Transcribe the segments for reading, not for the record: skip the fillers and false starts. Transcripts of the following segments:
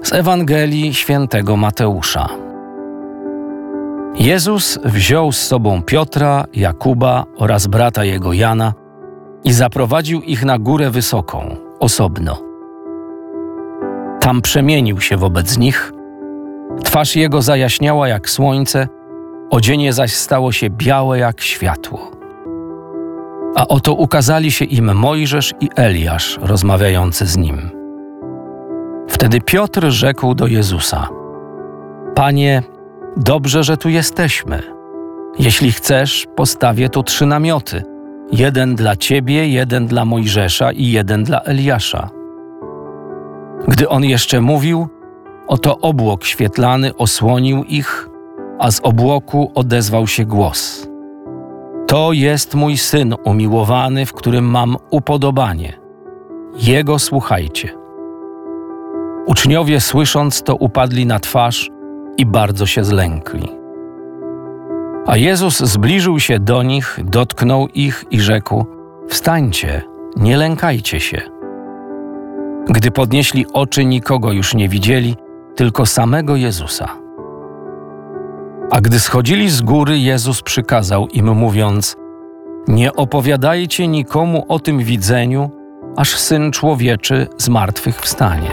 Z Ewangelii Świętego Mateusza. Jezus wziął z sobą Piotra, Jakuba oraz brata jego Jana i zaprowadził ich na górę wysoką, osobno. Tam przemienił się wobec nich, twarz jego zajaśniała jak słońce, odzienie zaś stało się białe jak światło. A oto ukazali się im Mojżesz i Eliasz, rozmawiający z nim. Wtedy Piotr rzekł do Jezusa: Panie, dobrze, że tu jesteśmy. Jeśli chcesz, postawię tu 3 namioty. 1 dla Ciebie, 1 dla Mojżesza i 1 dla Eliasza. Gdy on jeszcze mówił, oto obłok świetlany osłonił ich, a z obłoku odezwał się głos: To jest mój Syn umiłowany, w którym mam upodobanie. Jego słuchajcie. Uczniowie, słysząc to, upadli na twarz i bardzo się zlękli. A Jezus zbliżył się do nich, dotknął ich i rzekł: Wstańcie, nie lękajcie się. Gdy podnieśli oczy, nikogo już nie widzieli, tylko samego Jezusa. A gdy schodzili z góry, Jezus przykazał im, mówiąc: Nie opowiadajcie nikomu o tym widzeniu, aż Syn Człowieczy zmartwychwstanie.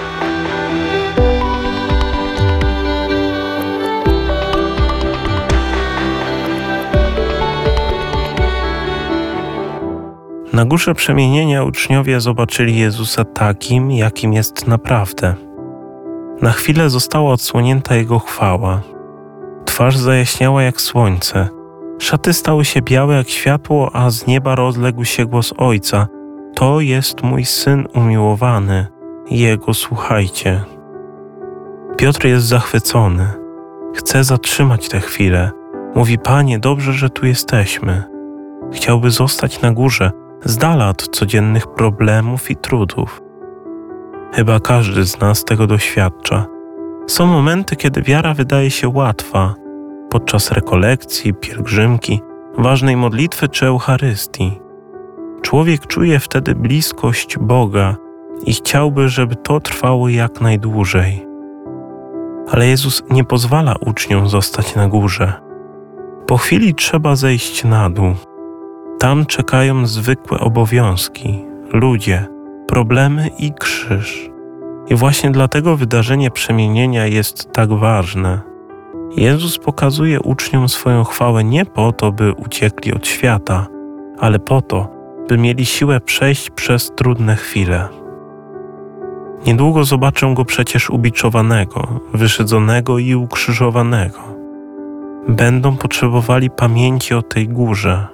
Na górze przemienienia uczniowie zobaczyli Jezusa takim, jakim jest naprawdę. Na chwilę została odsłonięta Jego chwała. Twarz zajaśniała jak słońce. Szaty stały się białe jak światło, a z nieba rozległ się głos Ojca: To jest mój Syn umiłowany, Jego słuchajcie. Piotr jest zachwycony. Chce zatrzymać tę chwilę. Mówi: Panie, dobrze, że tu jesteśmy. Chciałby zostać na górze, z dala od codziennych problemów i trudów. Chyba każdy z nas tego doświadcza. Są momenty, kiedy wiara wydaje się łatwa, podczas rekolekcji, pielgrzymki, ważnej modlitwy czy Eucharystii. Człowiek czuje wtedy bliskość Boga i chciałby, żeby to trwało jak najdłużej. Ale Jezus nie pozwala uczniom zostać na górze. Po chwili trzeba zejść na dół. Tam czekają zwykłe obowiązki, ludzie, problemy i krzyż. I właśnie dlatego wydarzenie przemienienia jest tak ważne. Jezus pokazuje uczniom swoją chwałę nie po to, by uciekli od świata, ale po to, by mieli siłę przejść przez trudne chwile. Niedługo zobaczą Go przecież ubiczowanego, wyszydzonego i ukrzyżowanego. Będą potrzebowali pamięci o tej górze.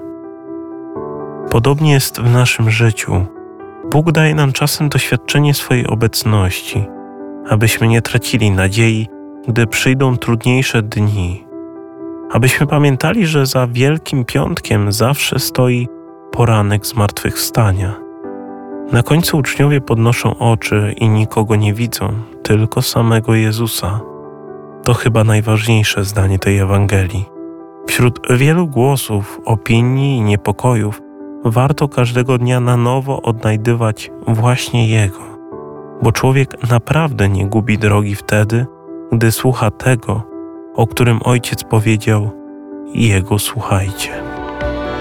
Podobnie jest w naszym życiu. Bóg daje nam czasem doświadczenie swojej obecności, abyśmy nie tracili nadziei, gdy przyjdą trudniejsze dni. Abyśmy pamiętali, że za Wielkim Piątkiem zawsze stoi poranek zmartwychwstania. Na końcu uczniowie podnoszą oczy i nikogo nie widzą, tylko samego Jezusa. To chyba najważniejsze zdanie tej Ewangelii. Wśród wielu głosów, opinii i niepokojów warto każdego dnia na nowo odnajdywać właśnie Jego, bo człowiek naprawdę nie gubi drogi wtedy, gdy słucha tego, o którym Ojciec powiedział: Jego słuchajcie.